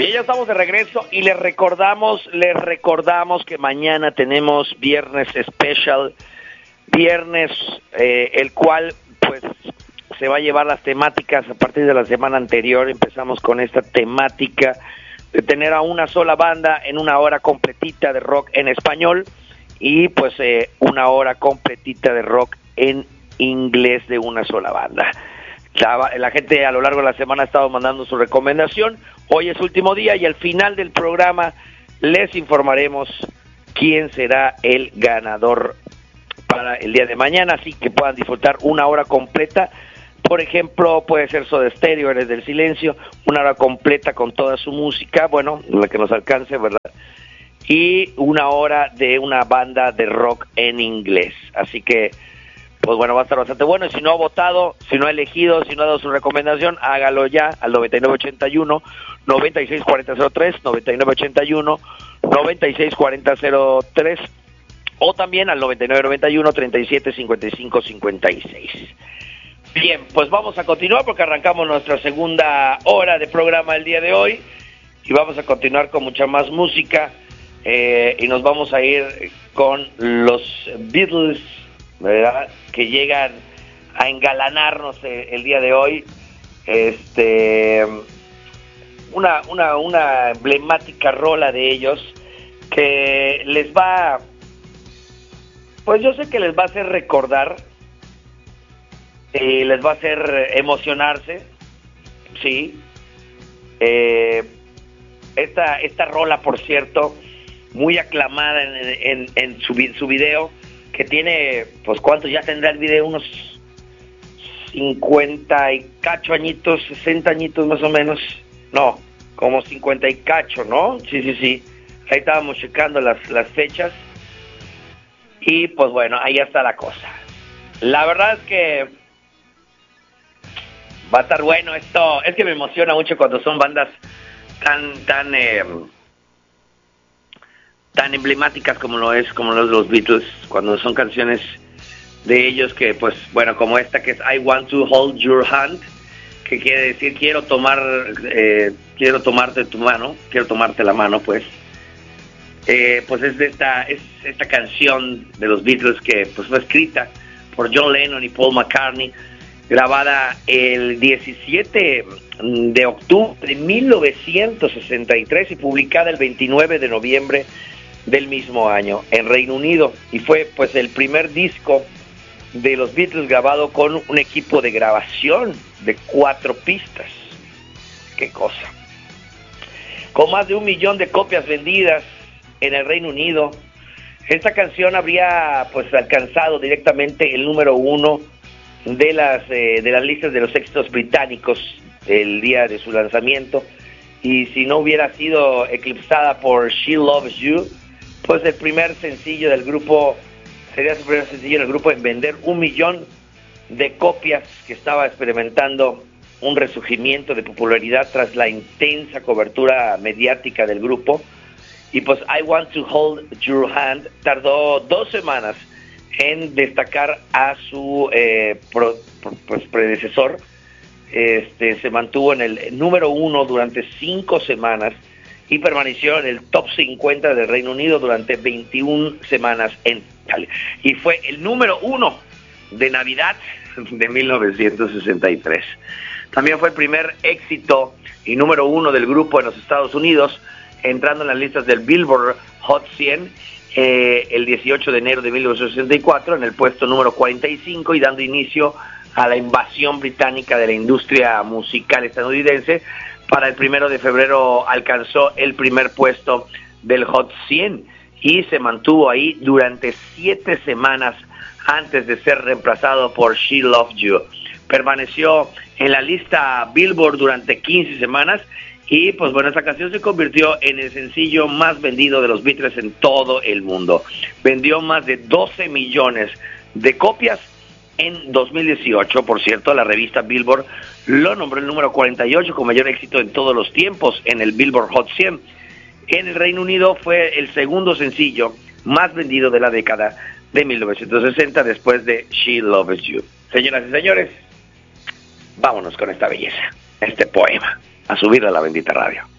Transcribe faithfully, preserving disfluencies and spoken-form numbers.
Bien, ya estamos de regreso y les recordamos, les recordamos que mañana tenemos viernes special, viernes eh, el cual pues se va a llevar las temáticas a partir de la semana anterior. Empezamos con esta temática de tener a una sola banda en una hora completita de rock en español y pues eh, una hora completita de rock en inglés de una sola banda. La, la gente a lo largo de la semana ha estado mandando su recomendación. Hoy es último día y al final del programa les informaremos quién será el ganador para el día de mañana, así que puedan disfrutar una hora completa. Por ejemplo, puede ser Soda Stereo, Eres del Silencio, una hora completa con toda su música, bueno, la que nos alcance, ¿verdad? Y una hora de una banda de rock en inglés. Así que pues bueno, va a estar bastante bueno. Y si no ha votado, si no ha elegido, si no ha dado su recomendación, hágalo ya al noventa y nueve ochenta y uno, noventa y seis cuarenta cero tres, noventa y nueve ochenta y uno, noventa y seis cuarenta cero tres, o también al noventa y nueve noventa y uno, treinta y siete cincuenta y cinco cincuenta y seis. Bien, pues vamos a continuar porque arrancamos nuestra segunda hora de programa el día de hoy y vamos a continuar con mucha más música eh, y nos vamos a ir con los Beatles, ¿verdad?, que llegan a engalanarnos el día de hoy. Este, una, una, una emblemática rola de ellos que les va, pues yo sé que les va a hacer recordar, y les va a hacer emocionarse, sí. Eh, esta, esta rola, por cierto, muy aclamada en, en, en su, su video, que tiene, pues, ¿cuántos ya tendrá el video? Unos cincuenta y cacho añitos, sesenta añitos más o menos. No, como cincuenta y cacho, ¿no? Sí, sí, sí. Ahí estábamos checando las, las fechas. Y, pues, bueno, ahí está la cosa. La verdad es que va a estar bueno esto. Es que me emociona mucho cuando son bandas tan, tan... Eh, tan emblemáticas como lo es, como los, los Beatles, cuando son canciones de ellos que, pues, bueno, como esta que es I Want to Hold Your Hand, que quiere decir quiero tomar, eh, quiero tomarte tu mano, quiero tomarte la mano, pues, eh, pues es de esta, es esta canción de los Beatles que, pues, fue escrita por John Lennon y Paul McCartney, grabada el diecisiete de octubre de mil novecientos sesenta y tres y publicada el veintinueve de noviembre del mismo año en Reino Unido, y fue pues el primer disco de los Beatles grabado con un equipo de grabación de cuatro pistas. Qué cosa. Con más de un millón de copias vendidas en el Reino Unido, esta canción habría pues alcanzado directamente el número uno de las eh, de las listas de los éxitos británicos el día de su lanzamiento, y si no hubiera sido eclipsada por She Loves You, pues el primer sencillo del grupo, sería su primer sencillo del grupo en vender un millón de copias, que estaba experimentando un resurgimiento de popularidad tras la intensa cobertura mediática del grupo. Y pues I Want to Hold Your Hand tardó dos semanas en destacar a su eh, pro, pues, predecesor. Este, se mantuvo en el número uno durante cinco semanas y permaneció en el top cincuenta del Reino Unido durante veintiuna semanas en Italia. Y fue el número uno de Navidad de mil novecientos sesenta y tres. También fue el primer éxito y número uno del grupo en los Estados Unidos, entrando en las listas del Billboard Hot cien eh, el dieciocho de enero de mil novecientos sesenta y cuatro, en el puesto número cuarenta y cinco, y dando inicio a la invasión británica de la industria musical estadounidense. Para el primero de febrero alcanzó el primer puesto del Hot cien y se mantuvo ahí durante siete semanas antes de ser reemplazado por She Loves You. Permaneció en la lista Billboard durante quince semanas y pues bueno, esta canción se convirtió en el sencillo más vendido de los Beatles en todo el mundo. Vendió más de doce millones de copias en dos mil dieciocho. Por cierto, la revista Billboard lo nombró el número cuarenta y ocho con mayor éxito en todos los tiempos en el Billboard Hot cien. En el Reino Unido fue el segundo sencillo más vendido de la década de mil novecientos sesenta, después de She Loves You. Señoras y señores, vámonos con esta belleza, este poema, a subir a la bendita radio.